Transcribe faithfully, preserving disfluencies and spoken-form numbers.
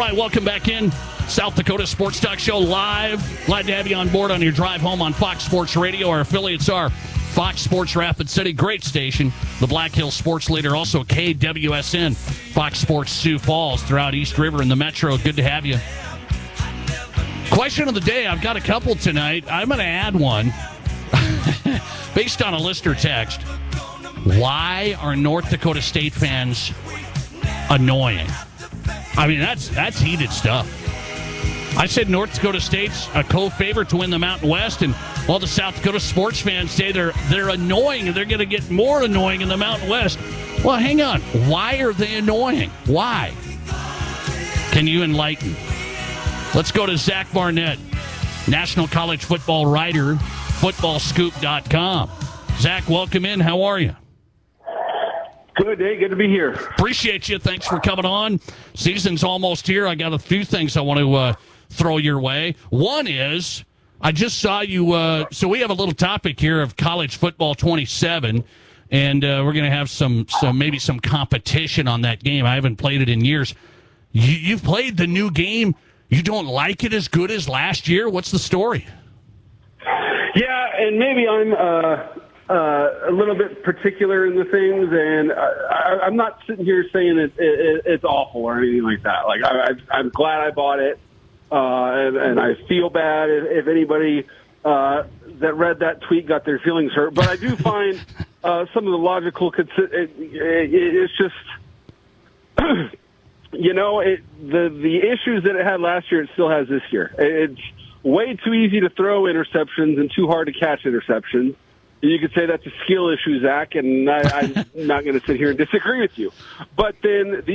right, welcome back in. South Dakota Sports Talk Show live. Glad to have you on board on your drive home on Fox Sports Radio. Our affiliates are Fox Sports Rapid City, great station. The Black Hills Sports Leader, also K W S N, Fox Sports Sioux Falls throughout East River and the Metro. Good to have you. Question of the day, I've got a couple tonight. I'm going to add one based on a listener text. Why are North Dakota State fans annoying? I mean, that's that's heated stuff. I said North Dakota State's a co-favorite to win the Mountain West, and all the South Dakota sports fans say they're they're annoying, and they're going to get more annoying in the Mountain West. Well, hang on. Why are they annoying? Why? Can you enlighten? Let's go to Zach Barnett, National College Football writer, football scoop dot com. Zach, welcome in. How are you? Good day. Good to be here. Appreciate you. Thanks for coming on. Season's almost here. I got a few things I want to uh, throw your way. One is, I just saw you, uh, so we have a little topic here of college football twenty-seven, and uh, we're going to have some, some, maybe some competition on that game. I haven't played it in years. You, you've played the new game. You don't like it as good as last year? What's the story? Yeah, and maybe I'm uh, uh, a little bit particular in the things, and I, I'm not sitting here saying it, it, it's awful or anything like that. Like I, I'm glad I bought it, uh, and, and I feel bad if, if anybody uh, that read that tweet got their feelings hurt. But I do find uh, some of the logical. It, it, it's just. You know, it, the the issues that it had last year, it still has this year. It's way too easy to throw interceptions and too hard to catch interceptions. You could say that's a skill issue, Zach, and I, I'm not going to sit here and disagree with you. But then the